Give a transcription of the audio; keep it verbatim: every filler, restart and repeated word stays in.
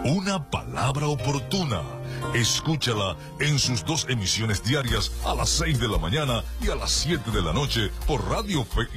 Una palabra oportuna. Escúchala en sus dos emisiones diarias a las seis de la mañana y a las siete de la noche por Radio Fe